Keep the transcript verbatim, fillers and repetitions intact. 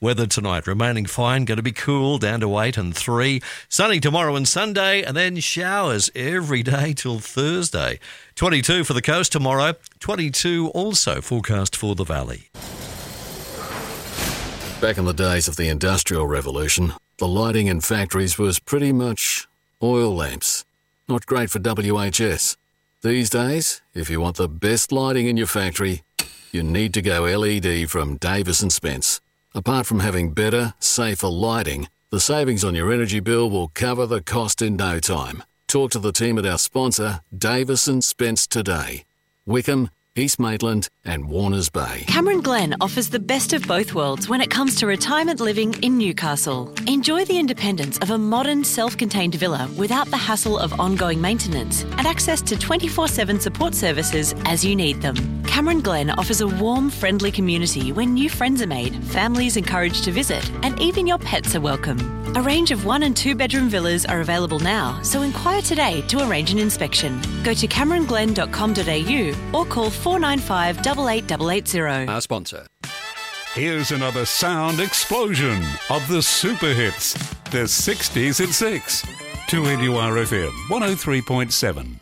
weather tonight. Remaining fine, going to be cool, down to eight and three. Sunny tomorrow and Sunday, and then showers every day till Thursday. twenty-two for the coast tomorrow, twenty-two also forecast for the valley. Back in the days of the Industrial Revolution, the lighting in factories was pretty much oil lamps. Not great for W H S. These days, if you want the best lighting in your factory, you need to go L E D from Davis and Spence. Apart from having better, safer lighting, the savings on your energy bill will cover the cost in no time. Talk to the team at our sponsor, Davis and Spence, today. Wickham, East Maitland and Warners Bay. Cameron Glen offers the best of both worlds when it comes to retirement living in Newcastle. Enjoy the independence of a modern, self-contained villa without the hassle of ongoing maintenance and access to twenty-four seven support services as you need them. Cameron Glen offers a warm, friendly community where new friends are made, families encouraged to visit, and even your pets are welcome. A range of one and two bedroom villas are available now, so inquire today to arrange an inspection. Go to cameron glen dot com dot a u or call four nine five, eight eight eight eight zero. Our sponsor. Here's another sound explosion of the super hits. The sixties at six. two N U R F M, one oh three point seven.